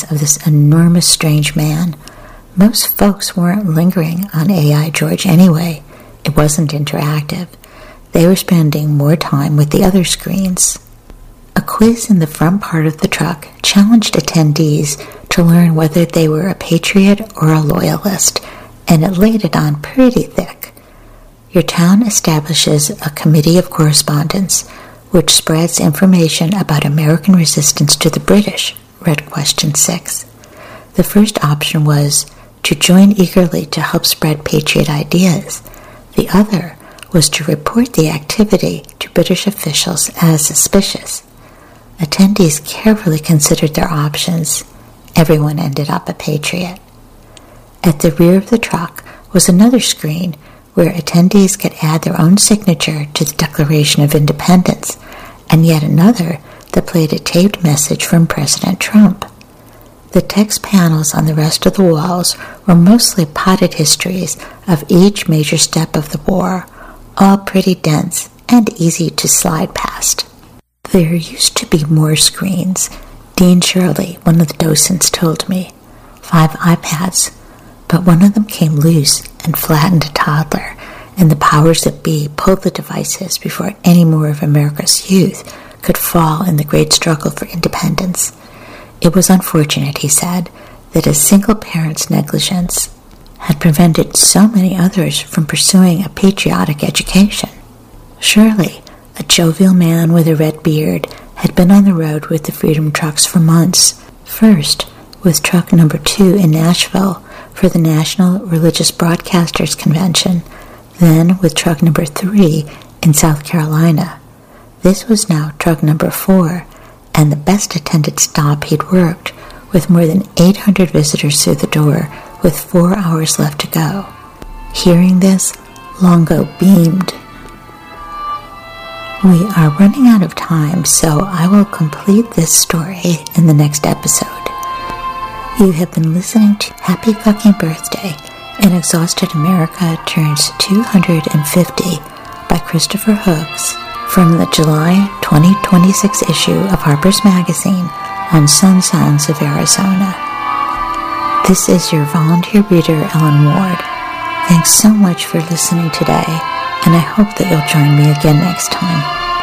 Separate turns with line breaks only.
of this enormous strange man. Most folks weren't lingering on AI George anyway. It wasn't interactive. They were spending more time with the other screens. A quiz in the front part of the truck challenged attendees to learn whether they were a patriot or a loyalist, and it laid it on pretty thick. Your town establishes a committee of correspondence which spreads information about American resistance to the British, read question 6. The first option was to join eagerly to help spread patriot ideas. The other was to report the activity to British officials as suspicious. Attendees carefully considered their options. Everyone ended up a patriot. At the rear of the truck was another screen where attendees could add their own signature to the Declaration of Independence, and yet another that played a taped message from President Trump. The text panels on the rest of the walls were mostly potted histories of each major step of the war, all pretty dense and easy to slide past. There used to be more screens, Dean Shirley, one of the docents, told me. 5 iPads, but one of them came loose and flattened a toddler, and the powers that be pulled the devices before any more of America's youth could fall in the great struggle for independence. It was unfortunate, he said, that a single parent's negligence had prevented so many others from pursuing a patriotic education. Shirley, a jovial man with a red beard, had been on the road with the Freedom Trucks for months. First, with truck number 2 in Nashville for the National Religious Broadcasters Convention, then with truck number 3 in South Carolina. This was now truck number 4, and the best attended stop he'd worked, with more than 800 visitors through the door, with 4 hours left to go. Hearing this, Longo beamed. We are running out of time, so I will complete this story in the next episode. You have been listening to Happy Fucking Birthday, An Exhausted America Turns 250 by Christopher Hooks from the July 2026 issue of Harper's Magazine on Sun Songs of Arizona. This is your volunteer reader, Ellen Ward. Thanks so much for listening today, and I hope that you'll join me again next time.